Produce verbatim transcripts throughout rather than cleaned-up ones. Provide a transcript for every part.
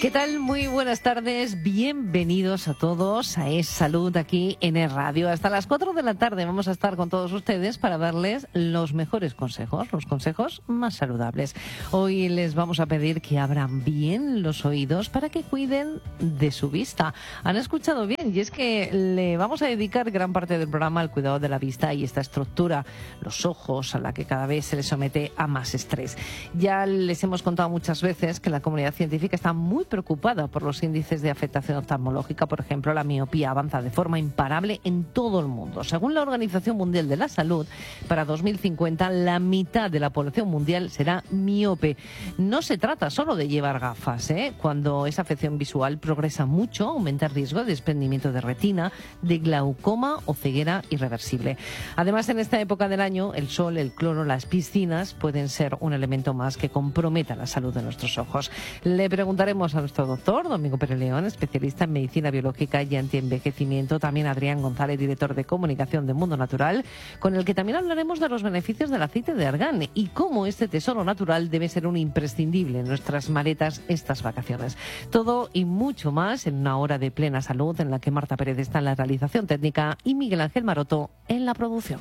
¿Qué tal? Muy buenas tardes, bienvenidos a todos a Es Salud aquí en Es Radio. Hasta las cuatro de la tarde vamos a estar con todos ustedes para darles los mejores consejos, los consejos más saludables. Hoy les vamos a pedir que abran bien los oídos para que cuiden de su vista. Han escuchado bien, y es que le vamos a dedicar gran parte del programa al cuidado de la vista y esta estructura, los ojos, a la que cada vez se les somete a más estrés. Ya les hemos contado muchas veces que la comunidad científica está muy preocupada por los índices de afectación oftalmológica. Por ejemplo, la miopía avanza de forma imparable en todo el mundo. Según la Organización Mundial de la Salud, para dos mil cincuenta la mitad de la población mundial será miope. No se trata solo de llevar gafas, ¿eh? Cuando esa afección visual progresa mucho, aumenta el riesgo de desprendimiento de retina, de glaucoma o ceguera irreversible. Además, en esta época del año, el sol, el cloro, las piscinas pueden ser un elemento más que comprometa la salud de nuestros ojos. Le preguntaremos a nuestro doctor, Domingo Pérez León, especialista en medicina biológica y antienvejecimiento, también Adrián González, director de comunicación de Mundo Natural, con el que también hablaremos de los beneficios del aceite de argán y cómo este tesoro natural debe ser un imprescindible en nuestras maletas estas vacaciones. Todo y mucho más en una hora de plena salud en la que Marta Pérez está en la realización técnica y Miguel Ángel Maroto en la producción.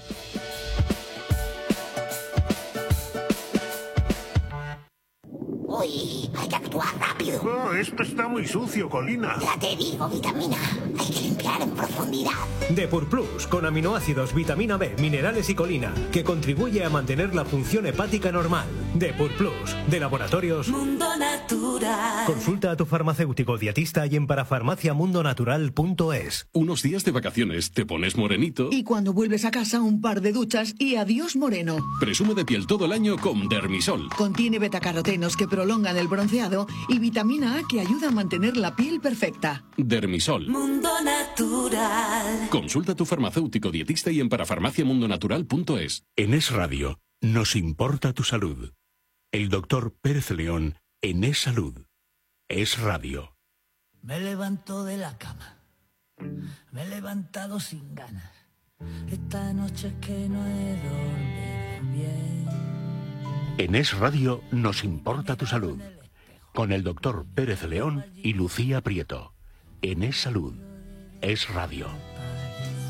Uy, hay que actuar rápido. Oh, esto está muy sucio, Colina. Ya te digo, vitamina. Hay que limpiar en profundidad. Depur Plus, con aminoácidos, vitamina B, minerales y colina, que contribuye a mantener la función hepática normal. Depur Plus, de Laboratorios Mundo Natural. Consulta a tu farmacéutico dietista y en parafarmacia mundo natural punto es. Unos días de vacaciones, te pones morenito. Y cuando vuelves a casa, un par de duchas y adiós moreno. Presume de piel todo el año con Dermisol. Contiene betacarotenos que prolongan el bronceado y vitamina A que ayuda a mantener la piel perfecta. Dermisol. Mundo Natural. Consulta a tu farmacéutico dietista y en parafarmacia mundo natural punto es. En Es Radio, nos importa tu salud. El doctor Pérez León en Es Salud. Es Radio. Me levanto de la cama. Me he levantado sin ganas. Esta noche es que no he dormido bien. En Es Radio nos importa tu salud, con el doctor Pérez León y Lucía Prieto. En Es Salud, Es Radio.